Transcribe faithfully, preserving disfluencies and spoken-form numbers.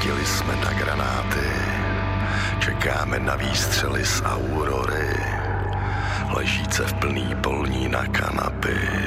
Nasadili jsme na granáty, čekáme na výstřely z Aurory, ležíce v plný polní na kanapy.